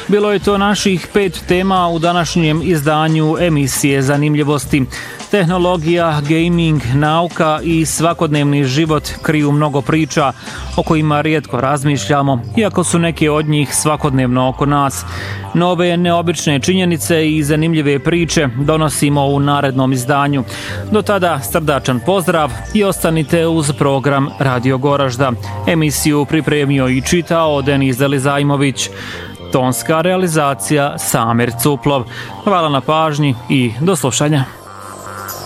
Bilo je to naših 5 tema u današnjem izdanju emisije Zanimljivosti. Tehnologija, gaming, nauka i svakodnevni život kriju mnogo priča o kojima rijetko razmišljamo, iako su neke od njih svakodnevno oko nas. Nove neobične činjenice i zanimljive priče donosimo u narednom izdanju. Do tada srdačan pozdrav i ostanite uz program Radio Goražda. Emisiju pripremio i čitao Denis Delizajmović. Tonska realizacija Samir Cuplov. Hvala na pažnji i do slušanja.